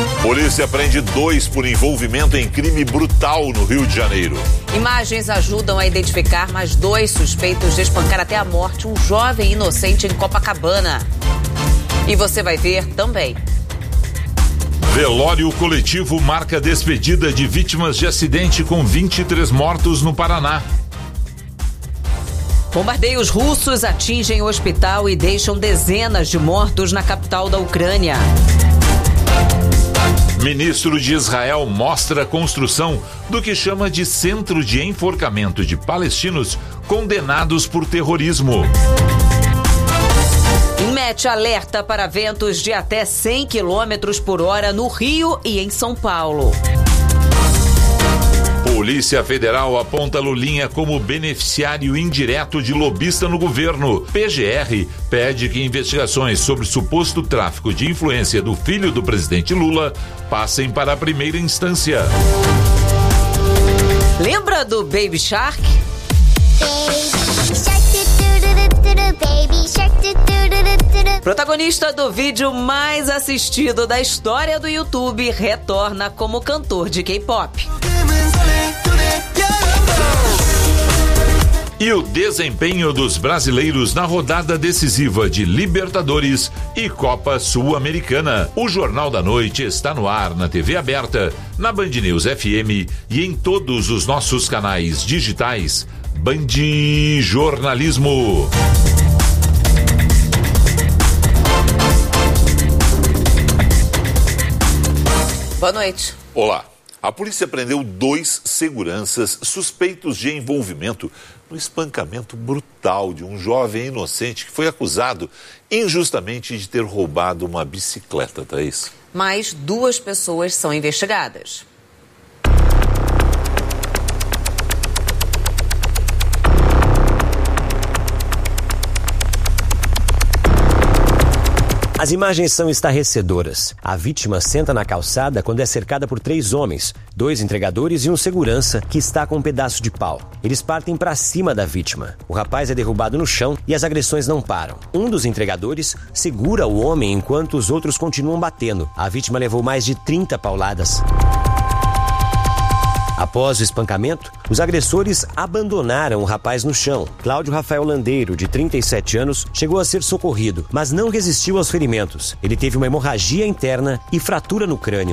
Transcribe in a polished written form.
Polícia prende 2 por envolvimento em crime brutal no Rio de Janeiro. Imagens ajudam a identificar mais 2 suspeitos de espancar até a morte um jovem inocente em Copacabana. E você vai ver também. Velório coletivo marca despedida de vítimas de acidente com 23 mortos no Paraná. Bombardeios russos atingem o hospital e deixam dezenas de mortos na capital da Ucrânia. Ministro de Israel mostra a construção do que chama de centro de enforcamento de palestinos condenados por terrorismo. INMET alerta para ventos de até 100 km por hora no Rio e em São Paulo. Polícia Federal aponta Lulinha como beneficiário indireto de lobista no governo. PGR pede que investigações sobre suposto tráfico de influência do filho do presidente Lula passem para a primeira instância. Lembra do Baby Shark? Protagonista do vídeo mais assistido da história do YouTube retorna como cantor de K-pop. E o desempenho dos brasileiros na rodada decisiva de Libertadores e Copa Sul-Americana. O Jornal da Noite está no ar na TV aberta, na Band News FM e em todos os nossos canais digitais. Band Jornalismo. Boa noite. Olá. A polícia prendeu 2 seguranças suspeitos de envolvimento no espancamento brutal de um jovem inocente que foi acusado injustamente de ter roubado uma bicicleta, Thaís. Mais 2 pessoas são investigadas. As imagens são estarrecedoras. A vítima senta na calçada quando é cercada por 3 homens, 2 entregadores e um segurança que está com um pedaço de pau. Eles partem para cima da vítima. O rapaz é derrubado no chão e as agressões não param. Um dos entregadores segura o homem enquanto os outros continuam batendo. A vítima levou mais de 30 pauladas. Após o espancamento, os agressores abandonaram o rapaz no chão. Cláudio Rafael Landeiro, de 37 anos, chegou a ser socorrido, mas não resistiu aos ferimentos. Ele teve uma hemorragia interna e fratura no crânio.